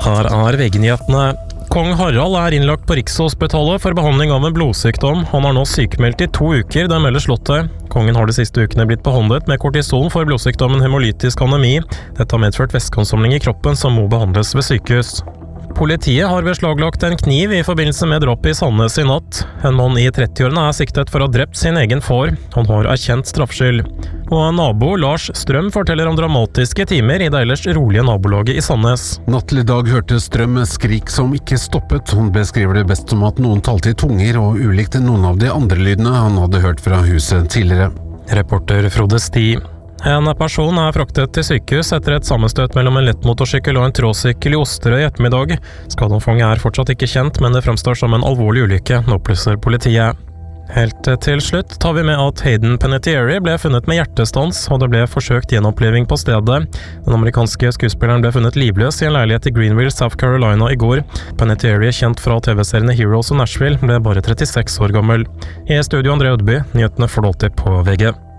Her VG-nyhetene. Kong Harald innlagt på Rikshospitalet for behandling av en blodsykdom. Han har nå sykemeldt i 2 uker, det melder Slottet. Kongen har de siste ukene blitt behandlet med kortison for blodsykdommen hemolytisk anemi. Dette har medført væskeansamling i kroppen som må behandles ved sykehus. Politiet har beslaglagt en kniv i forbindelse med drapet i Sandnes i natt. En mann i 30-årene siktet for å ha drept sin egen far. Han har erkjent straffskyld. Og nabo Lars Strøm forteller om dramatiske timer i det ellers rolige nabolaget i Sandnes. Natt til i dag hørte Strøm skrik som ikke stoppet. Hun beskriver det best som at noen talte i tunger og ulikt noen av de andre lydene han hadde hørt fra huset tidligere. Reporter Frode Sti. En person fraktet til sykehus etter et sammenstøt mellom en lettmotorsykkel og en tråsykkel i Osterøy i ettermiddag. Skadeomfanget fortsatt ikke kjent, men det fremstår som en alvorlig ulykke, opplyser politiet. Helt til slutt tar vi med at Hayden Panettiere ble funnet med hjertestans, og det ble forsøkt gjenoppliving på stedet. Den amerikanske skuespilleren ble funnet livløs i en leilighet i Greenville, South Carolina i går. Panettiere, kjent fra TV-seriene Heroes og Nashville, ble bare 36 år gammel. I studio André Ødby, nyhetene får du alltid på VG.